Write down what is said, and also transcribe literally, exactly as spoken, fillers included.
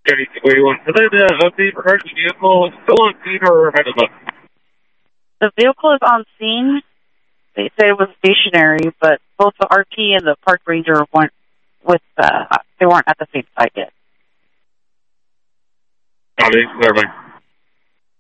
Okay, wait one. And then uh, update regarding the vehicle, still on scene or ahead of us? The vehicle is on scene. They say it was stationary, but both the R T and the park ranger weren't with. Uh, they weren't at the same site yet. Got it. Never mind.